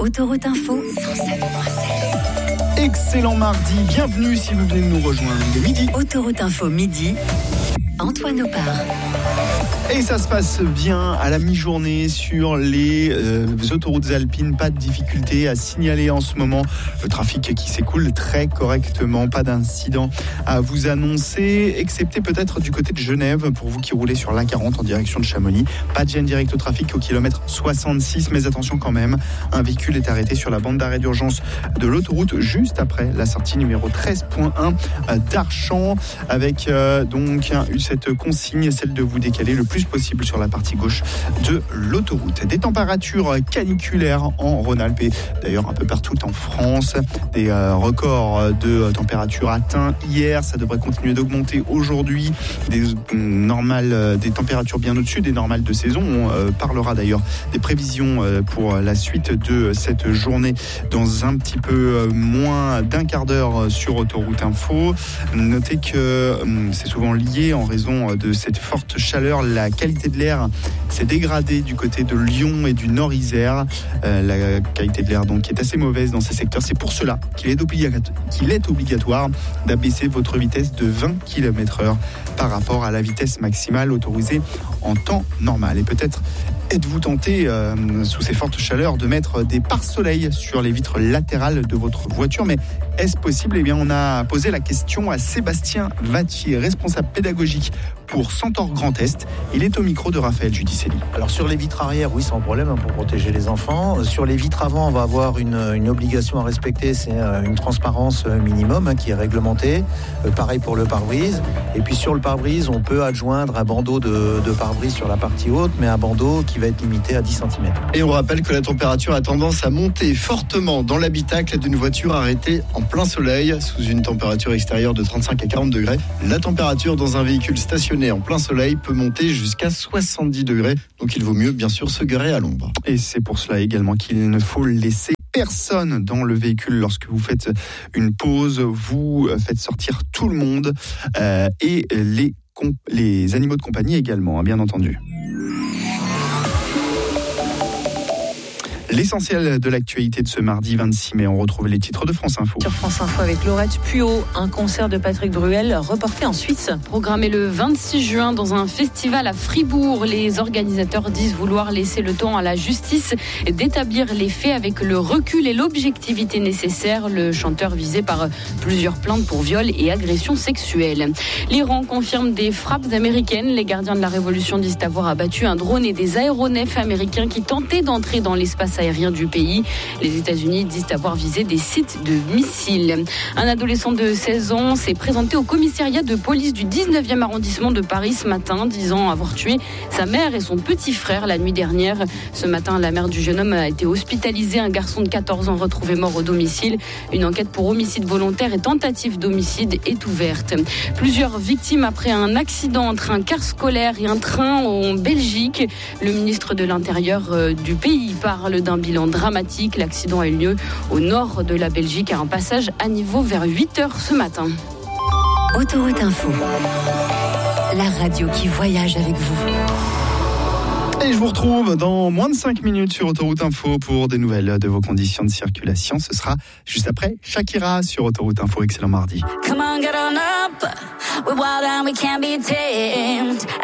Autoroute Info 107.7. Excellent mardi, bienvenue si vous venez de nous rejoindre. Il est midi. Autoroute Info midi, Antoine Opar. Et ça se passe bien à la mi-journée sur les autoroutes alpines. Pas de difficultés à signaler en ce moment. Le trafic qui s'écoule très correctement. Pas d'incident à vous annoncer, excepté peut-être du côté de Genève pour vous qui roulez sur l'A40 en direction de Chamonix. Pas de gêne direct au trafic au kilomètre 66, mais attention quand même. Un véhicule est arrêté sur la bande d'arrêt d'urgence de l'autoroute juste après la sortie numéro 13.1 d'Archamps avec donc cette consigne, celle de vous décaler le plus possible sur la partie gauche de l'autoroute. Des températures caniculaires en Rhône-Alpes et d'ailleurs un peu partout en France. Des records de température atteints hier, ça devrait continuer d'augmenter aujourd'hui. Des températures bien au-dessus des normales de saison. On parlera d'ailleurs des prévisions pour la suite de cette journée dans un petit peu moins d'un quart d'heure sur Autoroute Info. Notez que c'est souvent lié en raison de cette forte chaleur. La qualité de l'air s'est dégradée du côté de Lyon et du Nord-Isère. La qualité de l'air donc est assez mauvaise dans ces secteurs. C'est pour cela qu'il est obligatoire d'abaisser votre vitesse de 20 km/h par rapport à la vitesse maximale autorisée en temps normal. Et peut-être êtes-vous tenté, sous ces fortes chaleurs, de mettre des pare-soleil sur les vitres latérales de votre voiture. Mais est-ce possible ? Eh bien, on a posé la question à Sébastien Vattier, responsable pédagogique pour Centaure Grand Est. Il est au micro de Raphaël Giudicelli. Alors sur les vitres arrière, oui, sans problème pour protéger les enfants. Sur les vitres avant, on va avoir une obligation à respecter, c'est une transparence minimum qui est réglementée. Pareil pour le pare-brise. Et puis sur le pare-brise, on peut adjoindre un bandeau de pare-brise sur la partie haute, mais un bandeau qui va être limité à 10 cm. Et on rappelle que la température a tendance à monter fortement dans l'habitacle d'une voiture arrêtée en plein soleil, sous une température extérieure de 35 à 40 degrés. La température dans un véhicule stationné en plein soleil peut monter jusqu'à 70 degrés. Donc il vaut mieux bien sûr se garer à l'ombre. Et c'est pour cela également qu'il ne faut laisser personne dans le véhicule lorsque vous faites une pause. Vous faites sortir tout le monde et les animaux de compagnie également, bien entendu. L'essentiel de l'actualité de ce mardi 26 mai, on retrouve les titres de France Info. Sur France Info avec Laurette Puot, un concert de Patrick Bruel reporté en Suisse. Programmé le 26 juin dans un festival à Fribourg, les organisateurs disent vouloir laisser le temps à la justice d'établir les faits avec le recul et l'objectivité nécessaires. Le chanteur visé par plusieurs plaintes pour viol et agression sexuelle. L'Iran confirme des frappes américaines. Les gardiens de la révolution disent avoir abattu un drone et des aéronefs américains qui tentaient d'entrer dans l'espace aérien du pays. Les États-Unis disent avoir visé des sites de missiles. Un adolescent de 16 ans s'est présenté au commissariat de police du 19e arrondissement de Paris ce matin, disant avoir tué sa mère et son petit frère la nuit dernière. Ce matin, la mère du jeune homme a été hospitalisée. Un garçon de 14 ans retrouvé mort au domicile. Une enquête pour homicide volontaire et tentative d'homicide est ouverte. Plusieurs victimes après un accident entre un car scolaire et un train en Belgique. Le ministre de l'Intérieur du pays parle d'un bilan dramatique. L'accident a eu lieu au nord de la Belgique à un passage à niveau vers 8h ce matin. Autoroute Info, la radio qui voyage avec vous. Et je vous retrouve dans moins de 5 minutes sur Autoroute Info pour des nouvelles de vos conditions de circulation. Ce sera juste après Shakira sur Autoroute Info. Excellent mardi. Come on, get on up. We're wild and we can't be tamed.